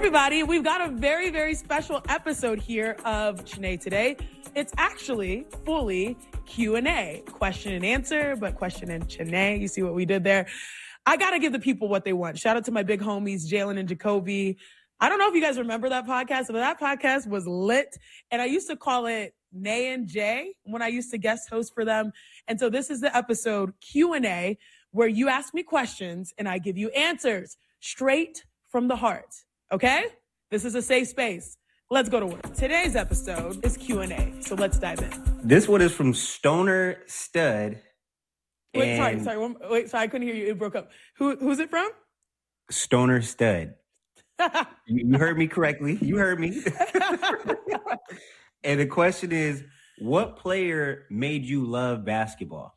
everybody. We've got a very, very special episode here of Chene Today. It's actually fully Q&A, question and answer, but question and Chene. You see what we did there? I got to give the people what they want. Shout out to my big homies, Jalen and Jacoby. I don't know if you guys remember that podcast, but that podcast was lit. And I used to call it Nay and Jay when I used to guest host for them. And so this is the episode Q&A where you ask me questions and I give you answers straight from the heart. Okay? This is a safe space. Let's go to work. Today's episode is Q&A. So let's dive in. This one is from Stoner Stud. Wait, sorry. I couldn't hear you. It broke up. Who's it from? Stoner Stud. You heard me correctly. You heard me. And the question is, what player made you love basketball?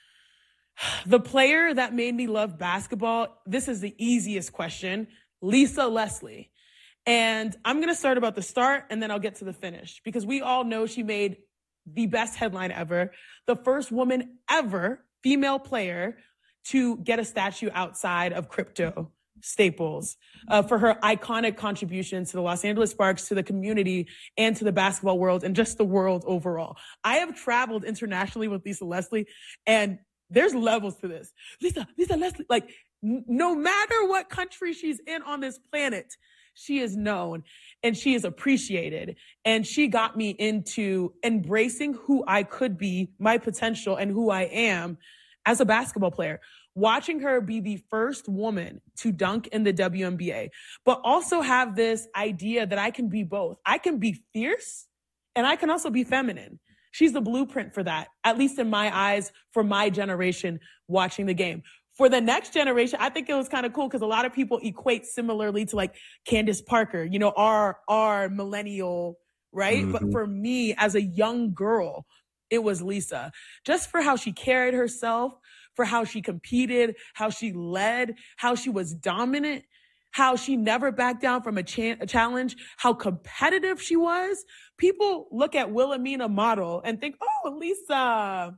The player that made me love basketball, this is the easiest question, Lisa Leslie. And I'm going to start about the start and then I'll get to the finish because we all know she made the best headline ever, the first woman ever female player to get a statue outside of crypto Staples for her iconic contributions to the Los Angeles Sparks, to the community, and to the basketball world, and just the world overall. I have traveled internationally with Lisa Leslie, and there's levels to this. Lisa Leslie, like no matter what country she's in on this planet, she is known and she is appreciated. And she got me into embracing who I could be, my potential, and who I am as a basketball player. Watching her be the first woman to dunk in the WNBA, but also have this idea that I can be both. I can be fierce and I can also be feminine. She's the blueprint for that, at least in my eyes, for my generation watching the game. For the next generation, I think it was kind of cool because a lot of people equate similarly to like Candace Parker, you know, our millennial, right? Mm-hmm. But for me as a young girl, it was Lisa, just for how she carried herself, for how she competed, how she led, how she was dominant, how she never backed down from a challenge, how competitive she was. People look at Wilhelmina Model and think, oh, Lisa,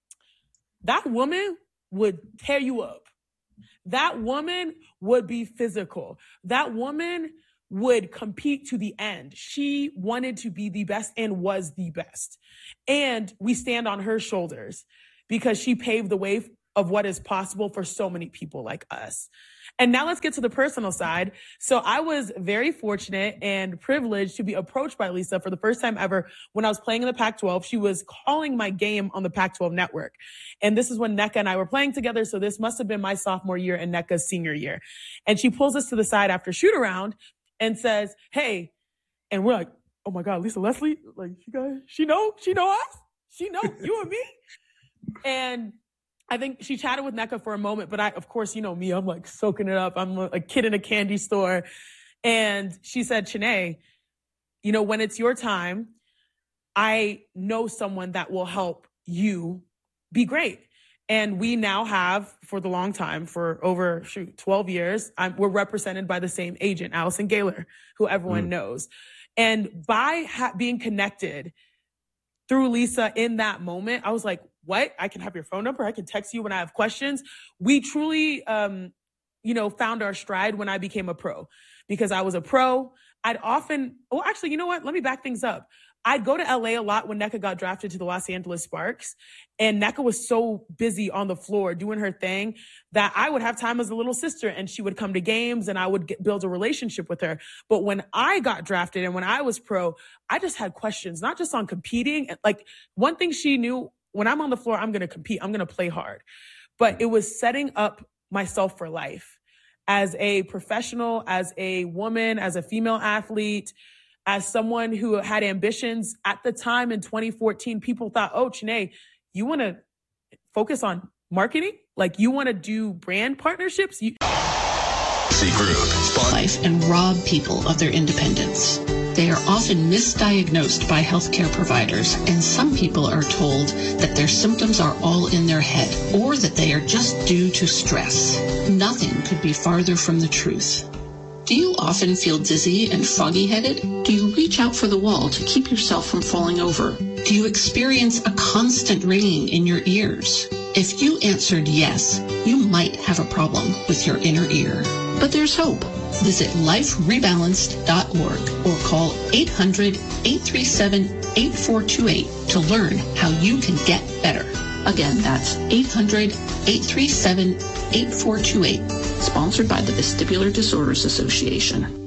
that woman would tear you up. That woman would be physical. That woman would compete to the end. She wanted to be the best and was the best. And we stand on her shoulders because she paved the way of what is possible for so many people like us. And now let's get to the personal side. So I was very fortunate and privileged to be approached by Lisa for the first time ever when I was playing in the Pac-12. She was calling my game on the Pac-12 network. And this is when NECA and I were playing together. So this must have been my sophomore year and NECA's senior year. And she pulls us to the side after shoot around and says, hey, and we're like, oh my God, Lisa Leslie, like she know us? She know you and me? And I think she chatted with NECA for a moment, but of course, you know me, I'm like soaking it up. I'm a kid in a candy store. And she said, Chene, you know, when it's your time, I know someone that will help you be great. And we now have, for the long time, for over 12 years, we're represented by the same agent, Allison Gaylor, who everyone knows. And by being connected through Lisa in that moment, I was like, what? I can have your phone number. I can text you when I have questions. We truly, found our stride when I became a pro because I was a pro. You know what? Let me back things up. I'd go to LA a lot when NECA got drafted to the Los Angeles Sparks, and NECA was so busy on the floor doing her thing that I would have time as a little sister and she would come to games and I would build a relationship with her. But when I got drafted and when I was pro, I just had questions, not just on competing. Like one thing she knew, when I'm on the floor, I'm going to compete. I'm going to play hard. But it was setting up myself for life as a professional, as a woman, as a female athlete, as someone who had ambitions. At the time in 2014, people thought, oh, Chene, you want to focus on marketing? Like you want to do brand partnerships? Life and rob people of their independence. They are often misdiagnosed by healthcare providers, and some people are told that their symptoms are all in their head or that they are just due to stress. Nothing could be farther from the truth. Do you often feel dizzy and foggy-headed? Do you reach out for the wall to keep yourself from falling over? Do you experience a constant ringing in your ears? If you answered yes, you might have a problem with your inner ear. But there's hope. Visit liferebalanced.org or call 800-837-8428 to learn how you can get better. Again, that's 800-837-8428. Sponsored by the Vestibular Disorders Association.